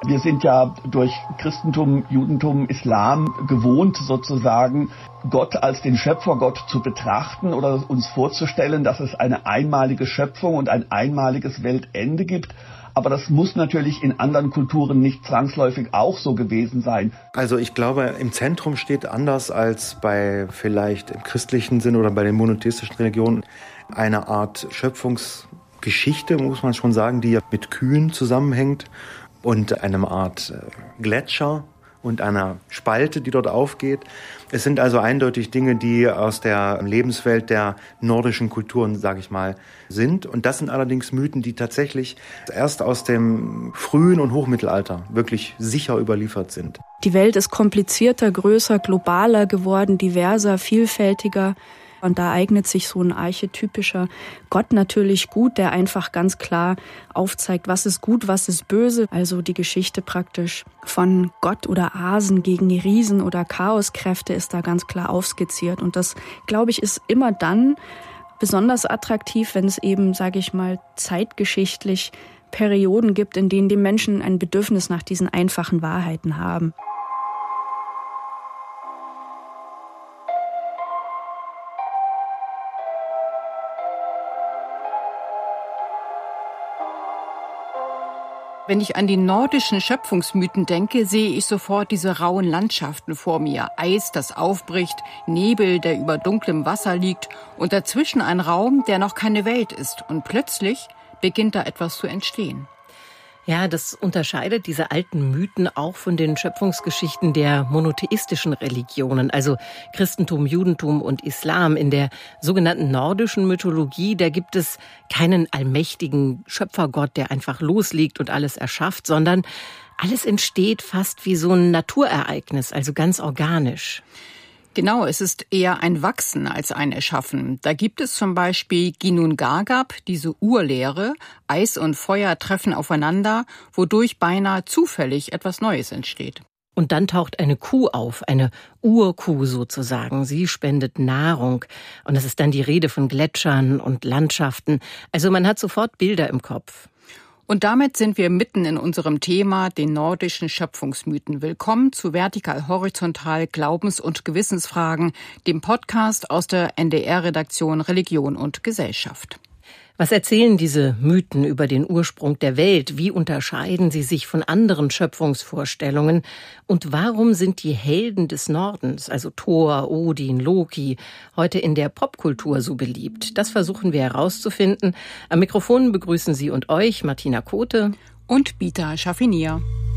Wir sind ja durch Christentum, Judentum, Islam gewohnt, sozusagen Gott als den Schöpfergott zu betrachten oder uns vorzustellen, dass es eine einmalige Schöpfung und ein einmaliges Weltende gibt. Aber das muss natürlich in anderen Kulturen nicht zwangsläufig auch so gewesen sein. Also ich glaube, im Zentrum steht anders als bei vielleicht im christlichen Sinn oder bei den monotheistischen Religionen eine Art Schöpfungsgeschichte, muss man schon sagen, die ja mit Kühen zusammenhängt und einer Art Gletscher und einer Spalte, die dort aufgeht. Es sind also eindeutig Dinge, die aus der Lebenswelt der nordischen Kulturen, sage ich mal, sind. Und das sind allerdings Mythen, die tatsächlich erst aus dem frühen und Hochmittelalter wirklich sicher überliefert sind. Die Welt ist komplizierter, größer, globaler geworden, diverser, vielfältiger. Und da eignet sich so ein archetypischer Gott natürlich gut, der einfach ganz klar aufzeigt, was ist gut, was ist böse. Also die Geschichte praktisch von Gott oder Asen gegen die Riesen oder Chaoskräfte ist da ganz klar aufskizziert. Und das, glaube ich, ist immer dann besonders attraktiv, wenn es eben, sage ich mal, zeitgeschichtlich Perioden gibt, in denen die Menschen ein Bedürfnis nach diesen einfachen Wahrheiten haben. Wenn ich an die nordischen Schöpfungsmythen denke, sehe ich sofort diese rauen Landschaften vor mir. Eis, das aufbricht, Nebel, der über dunklem Wasser liegt und dazwischen ein Raum, der noch keine Welt ist. Und plötzlich beginnt da etwas zu entstehen. Ja, das unterscheidet diese alten Mythen auch von den Schöpfungsgeschichten der monotheistischen Religionen, also Christentum, Judentum und Islam. In der sogenannten nordischen Mythologie, da gibt es keinen allmächtigen Schöpfergott, der einfach loslegt und alles erschafft, sondern alles entsteht fast wie so ein Naturereignis, also ganz organisch. Genau, es ist eher ein Wachsen als ein Erschaffen. Da gibt es zum Beispiel Ginnungagap, diese Urlehre, Eis und Feuer treffen aufeinander, wodurch beinahe zufällig etwas Neues entsteht. Und dann taucht eine Kuh auf, eine Urkuh sozusagen. Sie spendet Nahrung. Und es ist dann die Rede von Gletschern und Landschaften. Also man hat sofort Bilder im Kopf. Und damit sind wir mitten in unserem Thema, den nordischen Schöpfungsmythen. Willkommen zu Vertikal Horizontal Glaubens- und Gewissensfragen, dem Podcast aus der NDR-Redaktion Religion und Gesellschaft. Was erzählen diese Mythen über den Ursprung der Welt? Wie unterscheiden sie sich von anderen Schöpfungsvorstellungen? Und warum sind die Helden des Nordens, also Thor, Odin, Loki, heute in der Popkultur so beliebt? Das versuchen wir herauszufinden. Am Mikrofon begrüßen Sie und euch Martina Kote und Bita Schaffinier.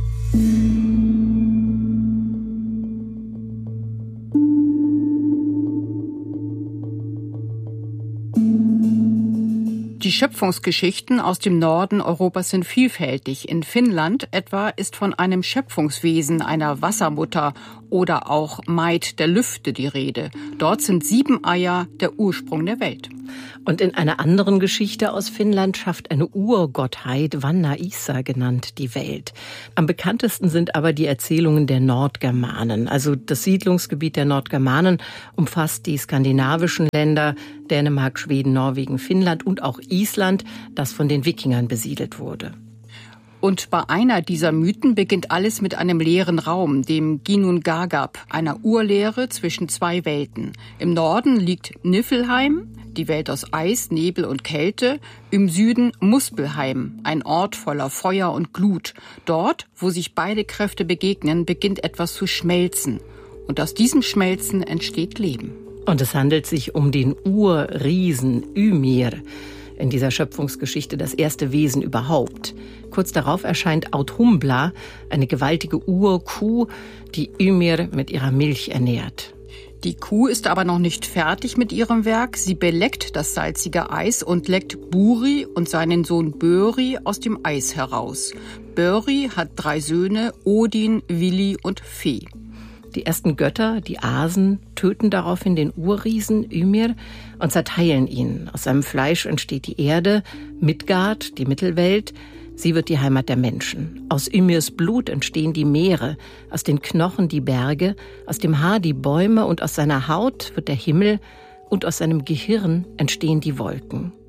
Die Schöpfungsgeschichten aus dem Norden Europas sind vielfältig. In Finnland etwa ist von einem Schöpfungswesen, einer Wassermutter oder auch Maid der Lüfte die Rede. Dort sind 7 Eier der Ursprung der Welt. Und in einer anderen Geschichte aus Finnland schafft eine Urgottheit, Vanna-Isa genannt, die Welt. Am bekanntesten sind aber die Erzählungen der Nordgermanen. Also das Siedlungsgebiet der Nordgermanen umfasst die skandinavischen Länder, Dänemark, Schweden, Norwegen, Finnland und auch Island, das von den Wikingern besiedelt wurde. Und bei einer dieser Mythen beginnt alles mit einem leeren Raum, dem Ginnungagap, einer Urleere zwischen 2 Welten. Im Norden liegt Niflheim, die Welt aus Eis, Nebel und Kälte. Im Süden Muspelheim, ein Ort voller Feuer und Glut. Dort, wo sich beide Kräfte begegnen, beginnt etwas zu schmelzen. Und aus diesem Schmelzen entsteht Leben. Und es handelt sich um den Urriesen Ymir. In dieser Schöpfungsgeschichte das erste Wesen überhaupt. Kurz darauf erscheint Audhumbla, eine gewaltige Urkuh, die Ymir mit ihrer Milch ernährt. Die Kuh ist aber noch nicht fertig mit ihrem Werk. Sie beleckt das salzige Eis und leckt Buri und seinen Sohn Böri aus dem Eis heraus. Böri hat 3 Söhne, Odin, Vili und Fe. Die ersten Götter, die Asen, töten daraufhin den Urriesen Ymir und zerteilen ihn. Aus seinem Fleisch entsteht die Erde, Midgard, die Mittelwelt. Sie wird die Heimat der Menschen. Aus Ymirs Blut entstehen die Meere, aus den Knochen die Berge, aus dem Haar die Bäume und aus seiner Haut wird der Himmel und aus seinem Gehirn entstehen die Wolken.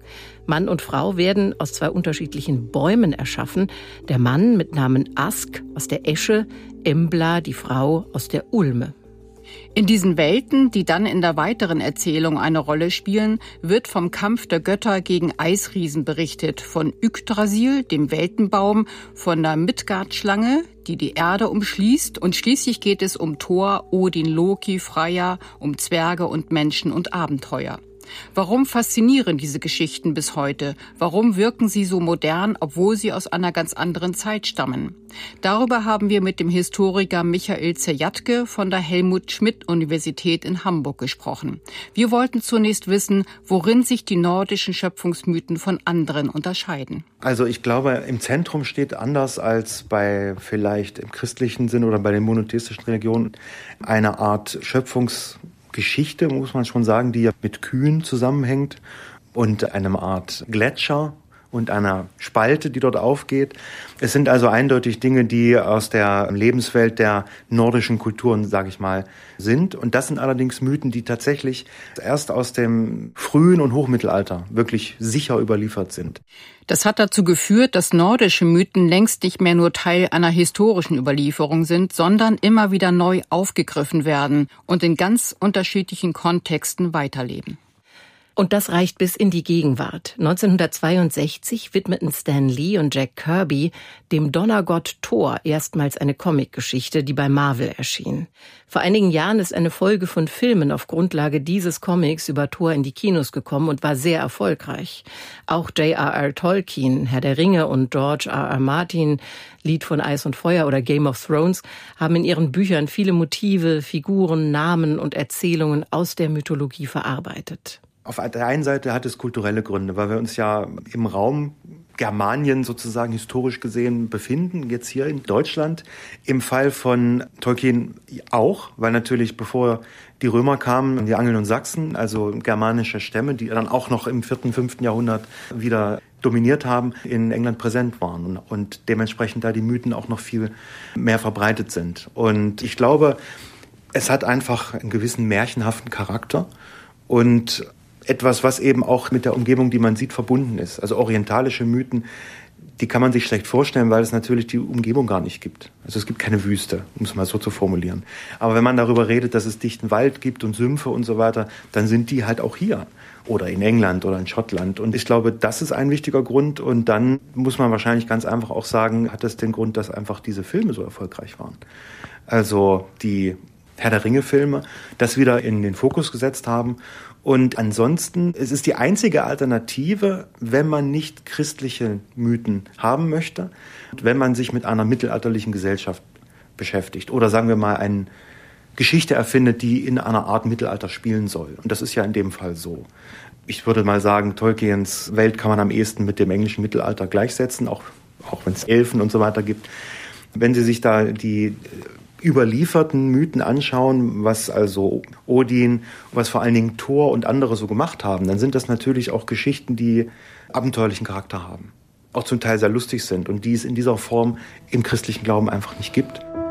Mann und Frau werden aus 2 unterschiedlichen Bäumen erschaffen. Der Mann mit Namen Ask aus der Esche, Embla, die Frau, aus der Ulme. In diesen Welten, die dann in der weiteren Erzählung eine Rolle spielen, wird vom Kampf der Götter gegen Eisriesen berichtet, von Yggdrasil, dem Weltenbaum, von der Midgard-Schlange, die die Erde umschließt, und schließlich geht es um Thor, Odin, Loki, Freya, um Zwerge und Menschen und Abenteuer. Warum faszinieren diese Geschichten bis heute? Warum wirken sie so modern, obwohl sie aus einer ganz anderen Zeit stammen? Darüber haben wir mit dem Historiker Michael Zerjatke von der Helmut-Schmidt-Universität in Hamburg gesprochen. Wir wollten zunächst wissen, worin sich die nordischen Schöpfungsmythen von anderen unterscheiden. Also ich glaube, im Zentrum steht anders als bei vielleicht im christlichen Sinn oder bei den monotheistischen Religionen eine Art Schöpfungsgeschichte, muss man schon sagen, die ja mit Kühen zusammenhängt und einem Art Gletscher und einer Spalte, die dort aufgeht. Es sind also eindeutig Dinge, die aus der Lebenswelt der nordischen Kulturen, sage ich mal, sind. Und das sind allerdings Mythen, die tatsächlich erst aus dem frühen und Hochmittelalter wirklich sicher überliefert sind. Das hat dazu geführt, dass nordische Mythen längst nicht mehr nur Teil einer historischen Überlieferung sind, sondern immer wieder neu aufgegriffen werden und in ganz unterschiedlichen Kontexten weiterleben. Und das reicht bis in die Gegenwart. 1962 widmeten Stan Lee und Jack Kirby dem Donnergott Thor erstmals eine Comicgeschichte, die bei Marvel erschien. Vor einigen Jahren ist eine Folge von Filmen auf Grundlage dieses Comics über Thor in die Kinos gekommen und war sehr erfolgreich. Auch J.R.R. Tolkien, Herr der Ringe, und George R.R. Martin, Lied von Eis und Feuer oder Game of Thrones, haben in ihren Büchern viele Motive, Figuren, Namen und Erzählungen aus der Mythologie verarbeitet. Auf der einen Seite hat es kulturelle Gründe, weil wir uns ja im Raum Germanien sozusagen historisch gesehen befinden, jetzt hier in Deutschland. Im Fall von Tolkien auch, weil natürlich bevor die Römer kamen, die Angeln und Sachsen, also germanische Stämme, die dann auch noch im 4., 5. Jahrhundert wieder dominiert haben, in England präsent waren und dementsprechend da die Mythen auch noch viel mehr verbreitet sind. Und ich glaube, es hat einfach einen gewissen märchenhaften Charakter und etwas, was eben auch mit der Umgebung, die man sieht, verbunden ist. Also orientalische Mythen, die kann man sich schlecht vorstellen, weil es natürlich die Umgebung gar nicht gibt. Also es gibt keine Wüste, um es mal so zu formulieren. Aber wenn man darüber redet, dass es dichten Wald gibt und Sümpfe und so weiter, dann sind die halt auch hier. Oder in England oder in Schottland. Und ich glaube, das ist ein wichtiger Grund. Und dann muss man wahrscheinlich ganz einfach auch sagen, hat es den Grund, dass einfach diese Filme so erfolgreich waren. Also die Herr der Ringe-Filme das wieder in den Fokus gesetzt haben. Und ansonsten, es ist die einzige Alternative, wenn man nicht christliche Mythen haben möchte, wenn man sich mit einer mittelalterlichen Gesellschaft beschäftigt oder sagen wir mal eine Geschichte erfindet, die in einer Art Mittelalter spielen soll. Und das ist ja in dem Fall so. Ich würde mal sagen, Tolkiens Welt kann man am ehesten mit dem englischen Mittelalter gleichsetzen, auch wenn es Elfen und so weiter gibt. Wenn Sie sich da die überlieferten Mythen anschauen, was also Odin, was vor allen Dingen Thor und andere so gemacht haben, dann sind das natürlich auch Geschichten, die abenteuerlichen Charakter haben. Auch zum Teil sehr lustig sind und die es in dieser Form im christlichen Glauben einfach nicht gibt.